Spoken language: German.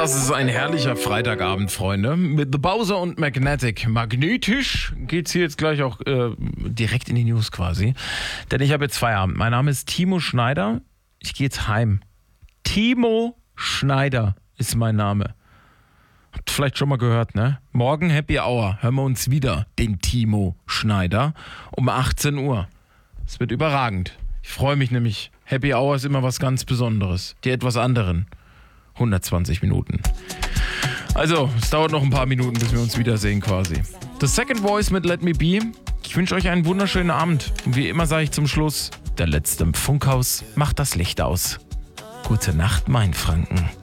Das ist ein herrlicher Freitagabend, Freunde. Mit The Bowser und Magnetic. Magnetisch geht's hier jetzt gleich auch direkt in die News quasi. Denn ich habe jetzt Feierabend. Mein Name ist Timo Schneider. Ich gehe jetzt heim. Timo Schneider ist mein Name. Habt vielleicht schon mal gehört, ne? Morgen Happy Hour. Hören wir uns wieder, den Timo Schneider, um 18 Uhr. Es wird überragend. Ich freue mich nämlich. Happy Hour ist immer was ganz Besonderes. Die etwas anderen 120 Minuten. Also, es dauert noch ein paar Minuten, bis wir uns wiedersehen quasi. The Second Voice mit Let Me Be. Ich wünsche euch einen wunderschönen Abend. Und wie immer sage ich zum Schluss, der letzte im Funkhaus macht das Licht aus. Gute Nacht, mein Franken.